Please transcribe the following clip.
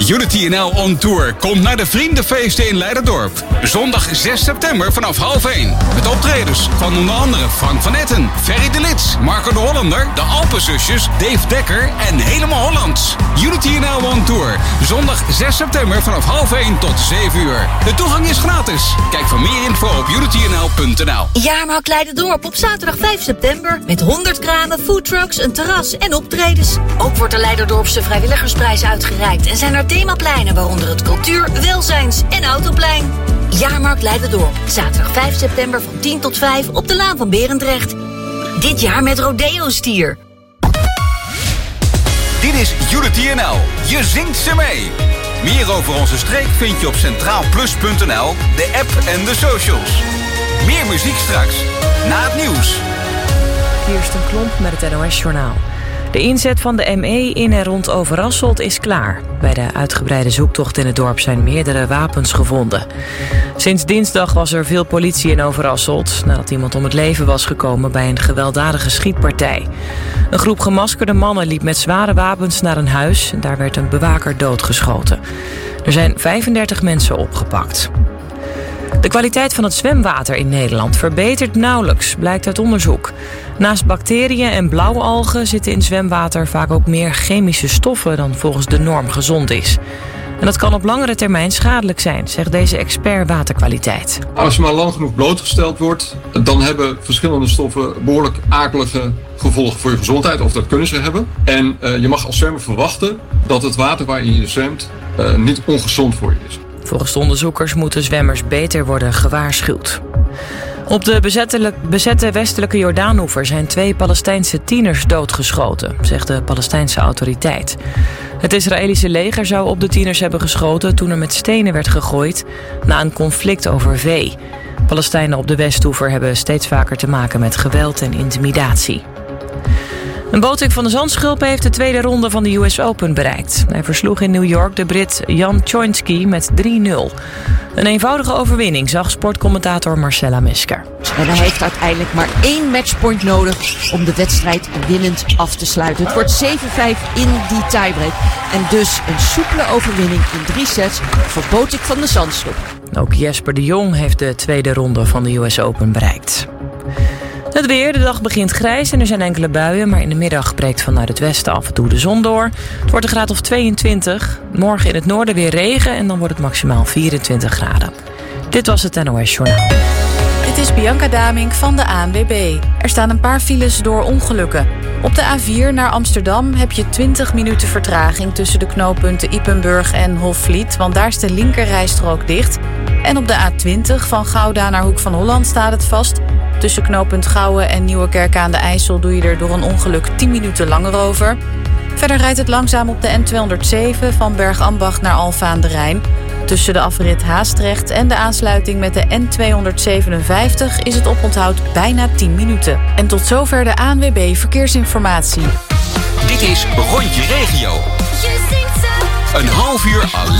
Unity NL On Tour komt naar de Vriendenfeesten in Leiderdorp. Zondag 6 september vanaf 12:30. Met optredens van onder andere Frank van Etten, Ferry de Lits, Marco de Hollander, de Alpenzusjes, Dave Dekker en Helemaal Hollands. Unity NL On Tour. Zondag 6 september vanaf 12:30 tot 7 uur. De toegang is gratis. Kijk voor meer info op unitynl.nl. Jaarmarkt Leiderdorp op zaterdag 5 september. Met 100 kramen, foodtrucks, een terras en optredens. Ook wordt de Leiderdorpse vrijwilligersprijs uitgereikt. En zijn er themapleinen, waaronder het Cultuur, Welzijns en Autoplein. Jaarmarkt Leiderdorp. Zaterdag 5 september van 10 tot 5 op de Laan van Berendrecht. Dit jaar met Rodeo-stier. Dit is Unity NL. Je zingt ze mee. Meer over onze streek vind je op centraalplus.nl, de app en de socials. Meer muziek straks, na het nieuws. Kirsten Klomp met het NOS-journaal. De inzet van de ME in en rond Overasselt is klaar. Bij de uitgebreide zoektocht in het dorp zijn meerdere wapens gevonden. Sinds dinsdag was er veel politie in Overasselt, nadat iemand om het leven was gekomen bij een gewelddadige schietpartij. Een groep gemaskerde mannen liep met zware wapens naar een huis en daar werd een bewaker doodgeschoten. Er zijn 35 mensen opgepakt. De kwaliteit van het zwemwater in Nederland verbetert nauwelijks, blijkt uit onderzoek. Naast bacteriën en blauwalgen zitten in zwemwater vaak ook meer chemische stoffen dan volgens de norm gezond is. En dat kan op langere termijn schadelijk zijn, zegt deze expert waterkwaliteit. Als je maar lang genoeg blootgesteld wordt, dan hebben verschillende stoffen behoorlijk akelige gevolgen voor je gezondheid, of dat kunnen ze hebben. En je mag als zwemmer verwachten dat het water waarin je zwemt niet ongezond voor je is. Volgens de onderzoekers moeten zwemmers beter worden gewaarschuwd. Op de bezette westelijke Jordaanoever zijn 2 Palestijnse tieners doodgeschoten, zegt de Palestijnse autoriteit. Het Israëlische leger zou op de tieners hebben geschoten toen er met stenen werd gegooid na een conflict over vee. Palestijnen op de Westoever hebben steeds vaker te maken met geweld en intimidatie. Een Botik van de Zandschulp heeft de tweede ronde van de US Open bereikt. Hij versloeg in New York de Brit Jan Choinski met 3-0. Een eenvoudige overwinning, zag sportcommentator Marcella Mesker. En hij heeft uiteindelijk maar 1 matchpoint nodig om de wedstrijd winnend af te sluiten. Het wordt 7-5 in die tiebreak. En dus een soepele overwinning in 3 sets voor Botik van de Zandschulp. Ook Jesper de Jong heeft de tweede ronde van de US Open bereikt. Het weer, de dag begint grijs en er zijn enkele buien, maar in de middag breekt vanuit het westen af en toe de zon door. Het wordt een graad of 22. Morgen in het noorden weer regen en dan wordt het maximaal 24 graden. Dit was het NOS Journaal. Dit is Bianca Damink van de ANWB. Er staan een paar files door ongelukken. Op de A4 naar Amsterdam heb je 20 minuten vertraging tussen de knooppunten Ypenburg en Hofvliet, want daar is de linkerrijstrook dicht. En op de A20 van Gouda naar Hoek van Holland staat het vast. Tussen knooppunt Gouwen en Nieuwekerk aan de IJssel doe je er door een ongeluk 10 minuten langer over. Verder rijdt het langzaam op de N207 van Bergambacht naar Alphen aan de Rijn. Tussen de afrit Haastrecht en de aansluiting met de N257 is het oponthoud bijna 10 minuten. En tot zover de ANWB Verkeersinformatie. Dit is Rondje Regio. Een half uur alleen.